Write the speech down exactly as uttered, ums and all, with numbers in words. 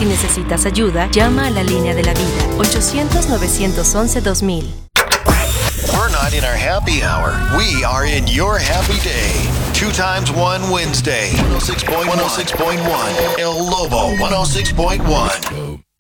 Si necesitas ayuda, llama a la línea de la vida, ochocientos, novecientos once, dos mil. We're not in our happy hour. We are in your happy day. Two times one Wednesday. one oh six point one. El Lobo one oh six point one.